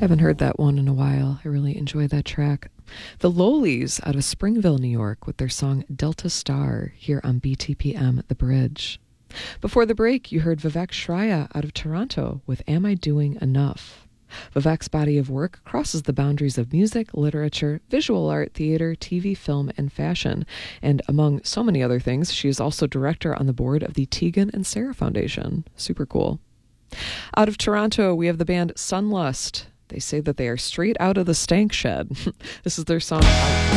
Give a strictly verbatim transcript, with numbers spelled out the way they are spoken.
Haven't heard that one in a while. I really enjoy that track. The Lowlies out of Springville, New York, with their song Delta Star here on B T P M The Bridge. Before the break, you heard Vivek Shraya out of Toronto with Am I Doing Enough? Vivek's body of work crosses the boundaries of music, literature, visual art, theater, T V, film, and fashion. And among so many other things, she is also director on the board of the Tegan and Sarah Foundation. Super cool. Out of Toronto, we have the band Sunlust. They say that they are straight out of the stank shed. This is their song Out.